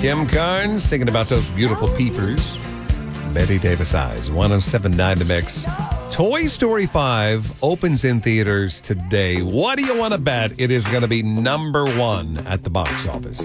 Kim Carnes singing about those beautiful peepers. Betty Davis Eyes, 107.9 The Mix. Toy Story 5 opens in theaters today. What do you want to bet? It is going to be number one at the box office.